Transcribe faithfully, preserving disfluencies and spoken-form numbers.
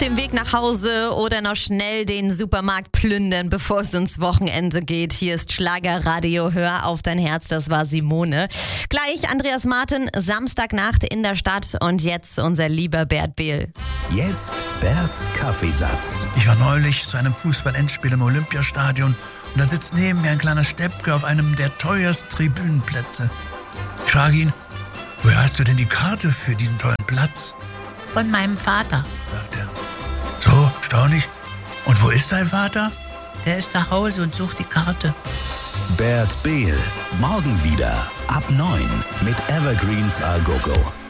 dem Weg nach Hause oder noch schnell den Supermarkt plündern, bevor es ins Wochenende geht. Hier ist Schlagerradio, hör auf dein Herz, das war Simone. Gleich Andreas Martin, Samstagnacht in der Stadt und jetzt unser lieber Bert Behl. Jetzt Berts Kaffeesatz. Ich war neulich zu einem Fußball-Endspiel im Olympiastadion und da sitzt neben mir ein kleiner Steppke auf einem der teuersten Tribünenplätze. Ich frage ihn, woher hast du denn die Karte für diesen tollen Platz? Von meinem Vater. Sagt er. So, erstaunlich. Und wo ist dein Vater? Der ist zu Hause und sucht die Karte. Bert Behl. Morgen wieder ab neun mit Evergreens A Go Go.